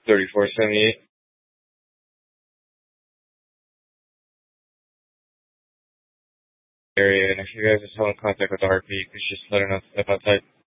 3478 area. And if you guys are still in contact with the RP, you could just let her know to step outside.